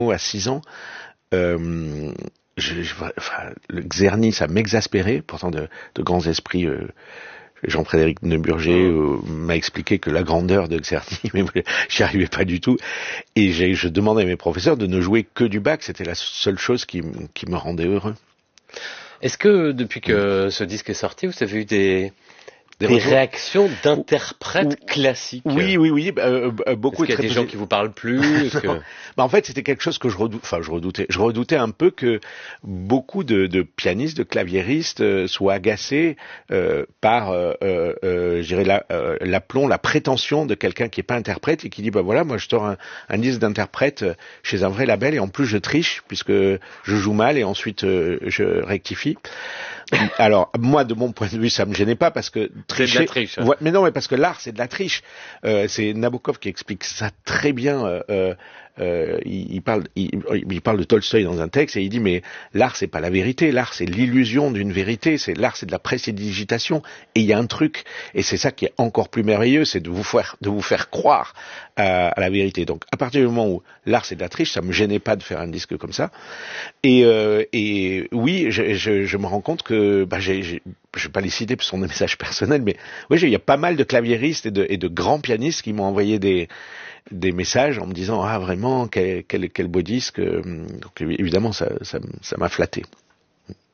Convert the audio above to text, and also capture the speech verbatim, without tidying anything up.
à six ans, euh, je, je, enfin, le Czerny, ça m'exaspérait, pourtant de, de grands esprits. Euh, Jean-Frédéric Neuburger euh, m'a expliqué que la grandeur de Czerny, mais j'y arrivais pas du tout. Et j'ai, je demandais à mes professeurs de ne jouer que du Bach, c'était la seule chose qui, qui me rendait heureux. Est-ce que depuis que ce disque est sorti, vous avez eu des, des, des réactions d'interprètes ou, classiques? Oui, oui, oui, euh, beaucoup. Est-ce qu'il y a des gens qui vous parlent plus? Est-ce que... bah, en fait, c'était quelque chose que je redoutais. Enfin, je redoutais. Je redoutais un peu que beaucoup de, de pianistes, de claviéristes euh, soient agacés euh, par, euh, euh, je dirais, la, euh, l'aplomb, la prétention de quelqu'un qui est pas interprète et qui dit, bah voilà, moi, je sors un, un disque d'interprète chez un vrai label et en plus, je triche puisque je joue mal et ensuite euh, je rectifie. Alors, moi, de mon point de vue, ça me gênait pas parce que tricher. C'est de la triche. Hein. Ouais, mais non, mais parce que l'art, c'est de la triche. Euh, c'est Nabokov qui explique ça très bien. Euh, euh, il, il parle, il, il parle de Tolstoï dans un texte et il dit mais l'art, c'est pas la vérité. L'art, c'est l'illusion d'une vérité. C'est l'art, c'est de la prestidigitation. Et il y a un truc, et c'est ça qui est encore plus merveilleux, c'est de vous faire, de vous faire croire à, à la vérité. Donc, à partir du moment où l'art, c'est de la triche, ça me gênait pas de faire un disque comme ça. Et, euh, et oui, je, je, je me rends compte que bah, j'ai, j'ai je vais pas les citer parce que ce sont des messages personnels, mais oui, il y a pas mal de claviéristes et de, et de grands pianistes qui m'ont envoyé des, des messages en me disant ah vraiment quel, quel, quel beau disque. Donc évidemment ça, ça, ça m'a flatté.